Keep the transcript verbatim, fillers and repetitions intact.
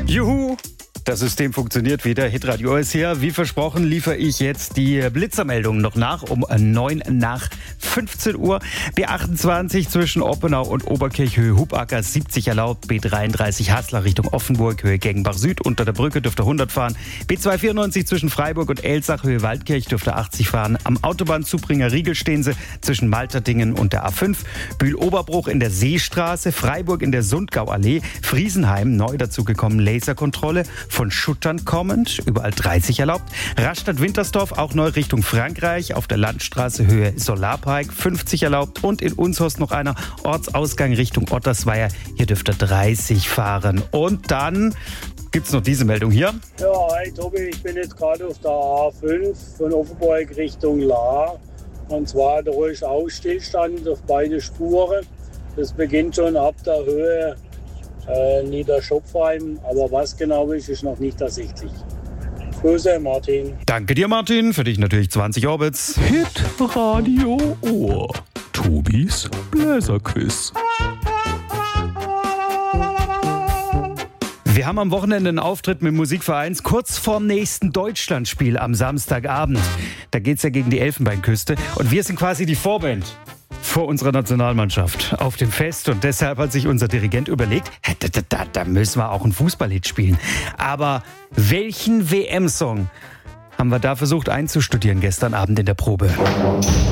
Juhu! Das System funktioniert wieder. Hitradio ist hier. Wie versprochen liefere ich jetzt die Blitzermeldung noch nach um neun nach fünfzehn Uhr. B achtundzwanzig zwischen Oppenau und Oberkirchhöhe Hubacker siebzig erlaubt. B dreiunddreißig Haslar Richtung Offenburg, Höhe Gengenbach Süd. Unter der Brücke dürfte hundert fahren. B zweihundertvierundneunzig zwischen Freiburg und Elsach, Höhe Waldkirch dürfte achtzig fahren. Am Autobahnzubringer Riegel stehen sie zwischen Malterdingen und der A fünf. Bühl-Oberbruch in der Seestraße. Freiburg in der Sundgauallee. Friesenheim neu dazugekommen. Laserkontrolle. Von Schuttern kommend, überall dreißig erlaubt. Rastatt-Wintersdorf auch neu Richtung Frankreich, auf der Landstraße Höhe Solarpark fünfzig erlaubt und in Unshorst noch einer Ortsausgang Richtung Ottersweier, hier dürfte dreißig fahren. Und dann gibt's noch diese Meldung hier. Ja, hi Tobi, ich bin jetzt gerade auf der A fünf von Offenburg Richtung Lahr. Und zwar da ist auch Stillstand auf beide Spuren. Das beginnt schon ab der Höhe Äh, Niederschopfheim, aber was genau ist, ist noch nicht ersichtlich. Grüße, Martin. Danke dir, Martin. Für dich natürlich zwanzig Orbits. Hit Radio Ohr. Tobis Bläserquiz. Wir haben am Wochenende einen Auftritt mit Musikvereins kurz vorm nächsten Deutschlandspiel am Samstagabend. Da geht's ja gegen die Elfenbeinküste und wir sind quasi die Vorband vor unserer Nationalmannschaft auf dem Fest. Und deshalb hat sich unser Dirigent überlegt, da, da, da, da müssen wir auch einen Fußballhit spielen. Aber welchen W M-Song haben wir da versucht einzustudieren gestern Abend in der Probe?